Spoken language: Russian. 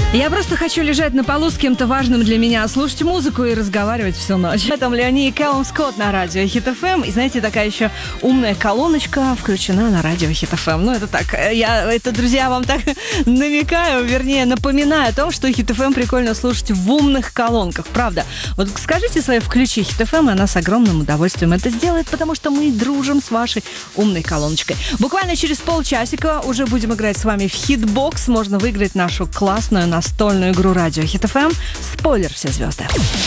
Я просто хочу лежать на полу с кем-то важным для меня, слушать музыку и разговаривать всю ночь. В этом Леони и Кэллум Скотт на радио Хит ФМ. И знаете, такая еще умная колоночка включена на радио Хит ФМ. Ну, это так, друзья, вам так намекаю, вернее, напоминаю о том, что Хит ФМ прикольно слушать в умных колонках. Правда. Вот скажите своей «Включи Хит ФМ», и она с огромным удовольствием это сделает, потому что мы дружим с вашей умной колоночкой. Буквально через полчасика уже будем играть с вами в Хитбокс. Можно выиграть нашу классную настольную игру радио Хит ФМ. Спойлер, все звезды.